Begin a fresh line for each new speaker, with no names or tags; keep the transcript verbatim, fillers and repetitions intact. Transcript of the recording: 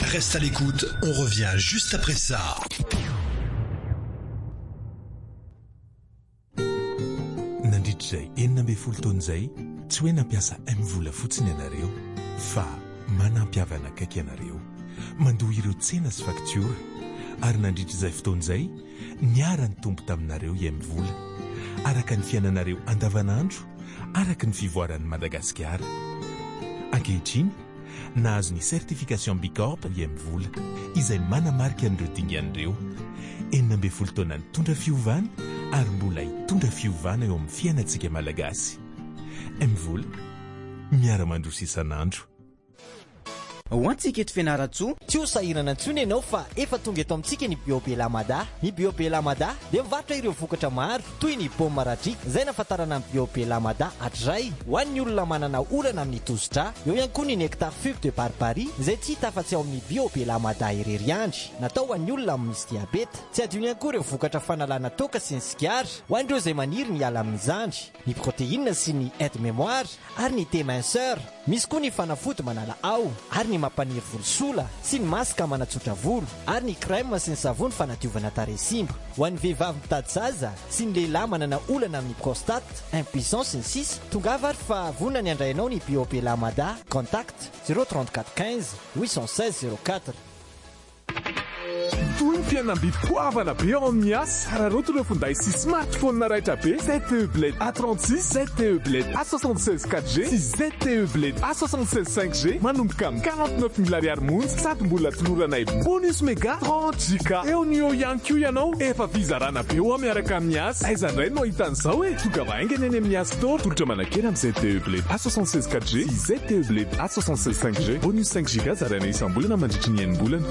Reste à l'écoute, on revient juste après ça.
Nandritrizay enina amby folo taona izay tsy hoe nampiasa M-vola fotsiny ianareo fa manampiavana akaiky ianareo mandoha ireo tsena sy faktiora ary nandritrizay fotoana izay niara ny tompo taminareo i M-vola araka ny fiainanareo andavanandro araka ny fivoaran'ny Madagasikara. Ankehitriny nahazo ny certification Bicorp i M-vola izay manamarika an'ireo dingan'ireo enina amby folo taona nitondra fiovana ary mbola hitondra fiovana eo amin'ny fiainantsika malagasy. M-vola miara-mandroso isan'andro.
Ho antsika eto Fianaratsoa, tsy ho sahirana intsony ianao fa efa tonga eto amintsika ny Bio Belamada. Ny Bio Belamada dia mivarotra ireo vokatra maro toy ny paoma radrika izay nafantarana ny Bio Belamada hatray ho an'ny olona manana orana amin'ny tosidrà. Eo ihany koa ny nectar fube de barbarie izay tsy hita afa-tsy ao amin'ny Bio Belamada irery andry, natao ho an'ny olona misy diabeta. Tsy adino ihany koa ireo vokatra fanalana toaka sy ny sigara ho an'ireo izay maniry ny ala amin'ny zandry, ny protéine sy ny aide mémoire ary ny thé minceur. Misy koa ny fanafody manala ao ary ny mampaniry volosola sy ny masaka manatsotra volo ary ny crème sy ny savony fanadiovana tarehy simba. Ho an'ny vehivavy mitady zaza sy ny lehilahy manana olana amin'ny prostate, impuissance sy ny sisa, tongava ary fa vonona ny andrainao ny Bio Belamada. Contact zéro trente-quatre quinze huit cent seize zéro quatre.
Toy ny fihenam-bipoavana be ao amin'ny asa sararotro ireo finday sy smartphone na raitra be Z T E Bled A trente-six, Z T E Bled A soixante-seize quatre G sy Z T E Bled A soixante-seize cinq G manomboka amin'ny quarante-neuf mille ariary monja sady mbola toloranay bonus méga trente giga. Eo ny eo ihany koa ianao efa fizarana be ao miaraka amin'ny asa. Aiza indray no ahitan'izao hoe tonga vaingany eny amin'ny asa store. Tolotra manakely amin'ny Z T E Bled A soixante-seize quatre G sy Z T E Bled A soixante-seize cinq G bonus cinq giga zaraina isam-bolana mandritra ny enim-bolana.